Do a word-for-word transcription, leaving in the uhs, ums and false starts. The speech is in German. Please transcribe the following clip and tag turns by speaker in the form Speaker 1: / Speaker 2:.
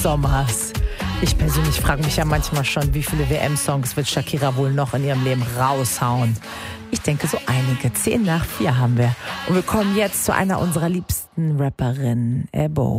Speaker 1: Sommers. Ich persönlich frage mich ja manchmal schon, wie viele W M-Songs wird Shakira wohl noch in ihrem Leben raushauen. Ich denke, so einige. Zehn nach vier haben wir. Und wir kommen jetzt zu einer unserer liebsten Rapperinnen, Ebo.